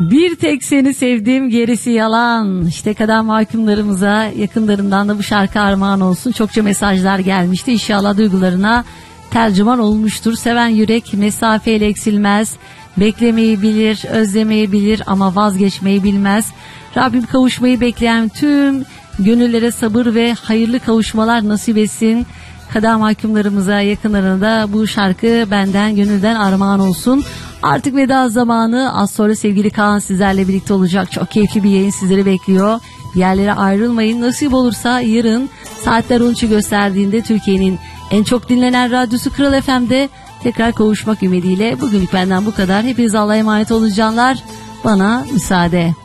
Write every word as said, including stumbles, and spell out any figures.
Bir tek seni sevdim, gerisi yalan. İşte kader mahkumlarımıza yakınlarından da bu şarkı armağan olsun. Çokça mesajlar gelmişti. İnşallah duygularına tercüman olmuştur. Seven yürek mesafeyle eksilmez. Beklemeyi bilir, özlemeyi bilir ama vazgeçmeyi bilmez. Rabbim kavuşmayı bekleyen tüm gönüllere sabır ve hayırlı kavuşmalar nasip etsin. Kader mahkumlarımıza, yakınlarına da bu şarkı benden, gönülden armağan olsun. Artık veda zamanı. Az sonra sevgili Kaan sizlerle birlikte olacak. Çok keyifli bir yayın sizleri bekliyor. Yerlere ayrılmayın. Nasip olursa yarın saatler on üçü gösterdiğinde Türkiye'nin en çok dinlenen radyosu Kral F M'de tekrar kavuşmak ümidiyle. Bugünlük benden bu kadar. Hepinize Allah'a emanet olun canlar. Bana müsaade.